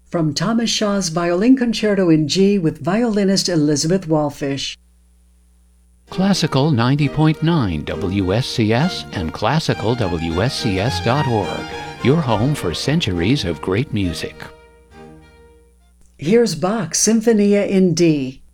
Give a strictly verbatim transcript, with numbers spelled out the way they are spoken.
from Thomas Shaw's Violin Concerto in G with violinist Elizabeth Walfish. Classical ninety point nine W S C S and classical W S C S dot org, your home for centuries of great music. Here's Bach's Sinfonia in D,